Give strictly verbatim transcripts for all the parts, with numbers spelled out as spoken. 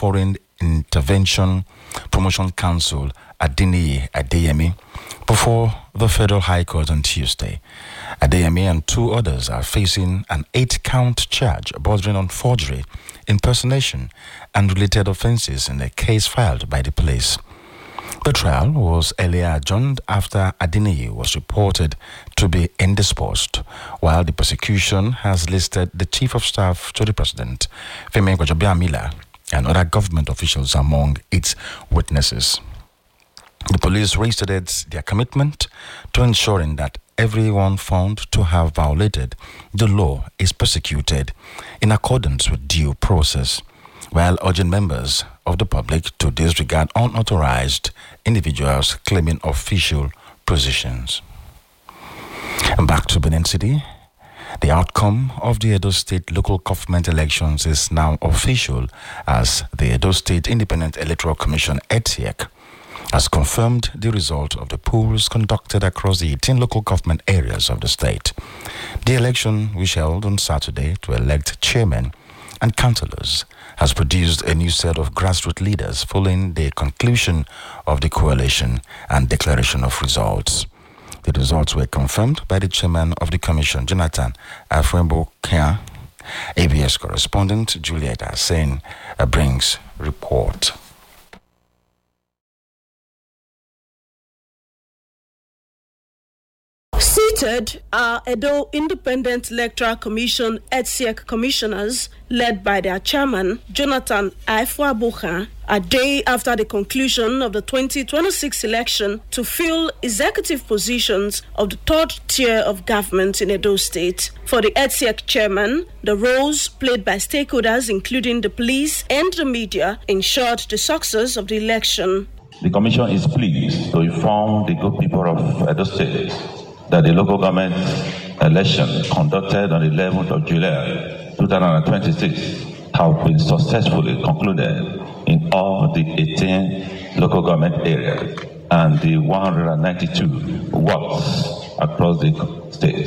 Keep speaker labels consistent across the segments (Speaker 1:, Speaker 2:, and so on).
Speaker 1: Foreign Intervention Promotion Council, Adeniyi Adeyemi, before the Federal High Court on Tuesday. Adeyemi and two others are facing an eight-count charge bordering on forgery, impersonation, and related offences in a case filed by the police. The trial was earlier adjourned after Adeniyi was reported to be indisposed, while the prosecution has listed the Chief of Staff to the President, Femi Gbajabiamila, and other government officials among its witnesses. The police reiterated their commitment to ensuring that everyone found to have violated the law is prosecuted in accordance with due process, while urging members of the public to disregard unauthorized individuals claiming official positions. And back to Benin City. The outcome of the Edo State local government elections is now official, as the Edo State Independent Electoral Commission (E T S E C) has confirmed the result of the polls conducted across the eighteen local government areas of the state. The election, which held on Saturday to elect chairmen and councillors, has produced a new set of grassroots leaders following the conclusion of the coalition and declaration of results. The results were confirmed by the chairman of the commission, Jonathan Afrembo-Kia. A B S correspondent Juliet Asen brings report.
Speaker 2: Seated are Edo Independent Electoral Commission (E T S E C) commissioners, led by their chairman, Jonathan Afrembo-Kia, a day after the conclusion of the twenty twenty-six election to fill executive positions of the third tier of government in Edo State. For the E T S E C chairman, the roles played by stakeholders, including the police and the media, ensured the success of the election.
Speaker 3: The commission is pleased to inform the good people of Edo State that the local government election conducted on the eleventh of July twenty twenty-six have been successfully concluded in all the eighteen local government areas and the one hundred ninety-two wards across the state.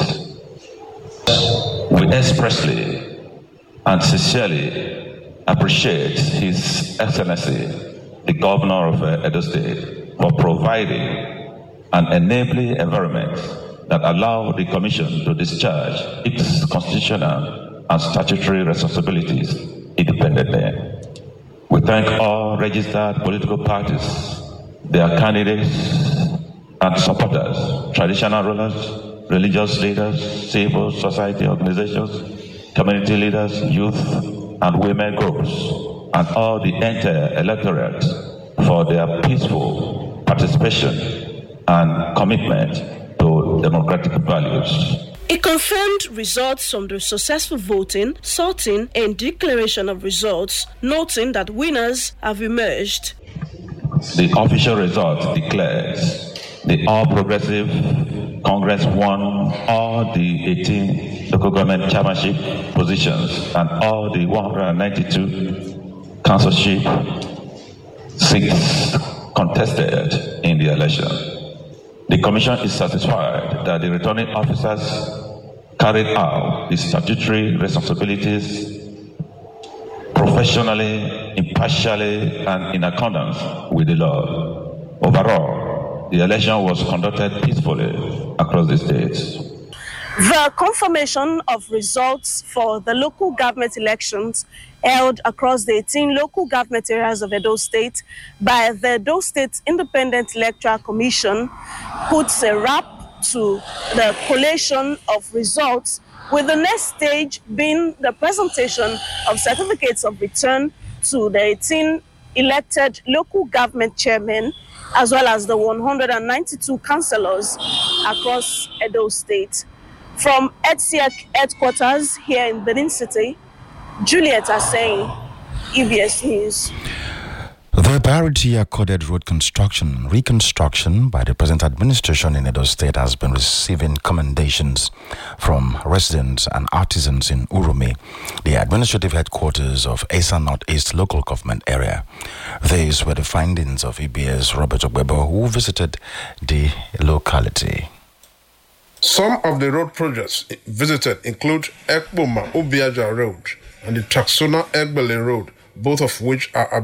Speaker 3: We expressly and sincerely appreciate His Excellency, the Governor of Edo State, for providing an enabling environment that allow the Commission to discharge its constitutional and statutory responsibilities independently. We thank all registered political parties, their candidates and supporters, traditional rulers, religious leaders, civil society organizations, community leaders, youth and women groups, and all the entire electorate for their peaceful participation and commitment to democratic values.
Speaker 2: It confirmed results from the successful voting, sorting, and declaration of results, noting that winners have emerged.
Speaker 3: The official result declares the All Progressive Congress won all the eighteen local government chairmanship positions and all the one hundred ninety-two councilship seats contested in the election. The Commission is satisfied that the returning officers carried out the statutory responsibilities professionally, impartially, and in accordance with the law. Overall, the election was conducted peacefully across the state.
Speaker 2: The confirmation of results for the local government elections held across the eighteen local government areas of Edo State by the Edo State Independent Electoral Commission puts a wrap to the collation of results, with the next stage being the presentation of certificates of return to the eighteen elected local government chairmen, as well as the one hundred ninety-two councillors across Edo State. From E T S E C headquarters here in Benin City, Juliet Asen, E B S News.
Speaker 1: The priority accorded road construction reconstruction by the present administration in Edo State has been receiving commendations from residents and artisans in Urumi, the administrative headquarters of Esa Northeast local government area. These were the findings of E B S Robert Ogbebo, who visited the locality.
Speaker 4: Some of the road projects visited include Ekboma Obiaja Road and the Taksuna Egbele Road, both of which are